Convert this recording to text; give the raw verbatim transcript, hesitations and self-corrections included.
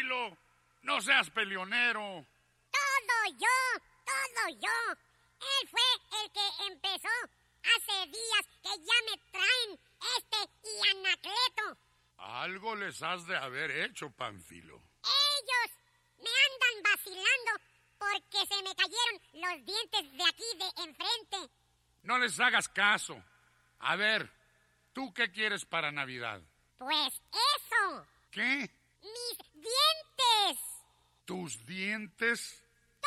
Pánfilo, no seas peleonero. Todo yo, todo yo. Él fue el que empezó hace días que ya me traen este y Anacleto. Algo les has de haber hecho, Pánfilo. Ellos me andan vacilando porque se me cayeron los dientes de aquí de enfrente. No les hagas caso. A ver, ¿tú qué quieres para Navidad? Pues eso. ¿Qué? Mis dientes. ¿Tus dientes?